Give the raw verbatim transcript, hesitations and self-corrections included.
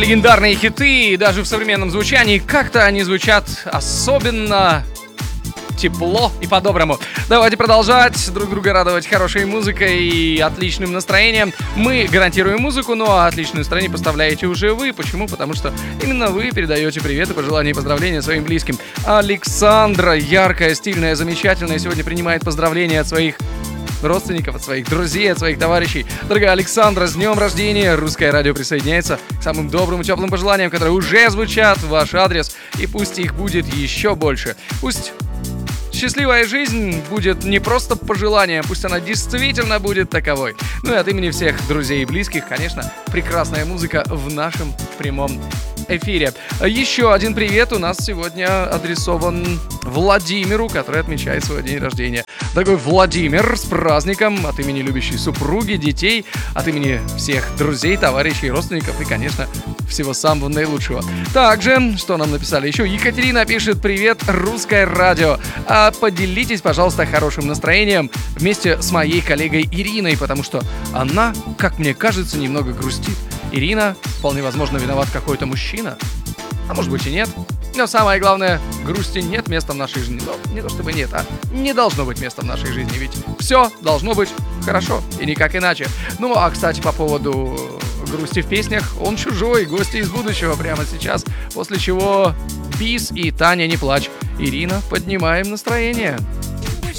легендарные хиты, даже в современном звучании, как-то они звучат особенно тепло и по-доброму. Давайте продолжать друг друга радовать хорошей музыкой и отличным настроением. Мы гарантируем музыку, ну а отличное настроение поставляете уже вы. Почему? Потому что именно вы передаете привет и пожелания и поздравления своим близким. Александра, яркая, стильная, замечательная, сегодня принимает поздравления от своих родственников, от своих друзей, от своих товарищей. Дорогая Александра, с днем рождения! Русское радио присоединяется к самым добрым и теплым пожеланиям, которые уже звучат в ваш адрес, и пусть их будет еще больше. Пусть счастливая жизнь будет не просто пожеланием, пусть она действительно будет таковой. Ну и от имени всех друзей и близких, конечно, прекрасная музыка в нашем прямом эфире. Еще один привет у нас сегодня адресован Владимиру, который отмечает свой день рождения. Дорогой Владимир, с праздником от имени любящей супруги, детей, от имени всех друзей, товарищей, родственников и, конечно, всего самого наилучшего. Также, что нам написали еще? Екатерина пишет: привет, русское радио. А поделитесь, пожалуйста, хорошим настроением вместе с моей коллегой Ириной, потому что она, как мне кажется, немного грустит. Ирина, вполне возможно, виноват какой-то мужчина. А может быть и нет. Но самое главное, грусти нет места в нашей жизни. Но не то чтобы нет, а не должно быть места в нашей жизни. Ведь все должно быть хорошо и никак иначе. Ну, а, кстати, по поводу грусти в песнях, он чужой, гости из будущего прямо сейчас. После чего Бис и Таня, не плачь. Ирина, поднимаем настроение.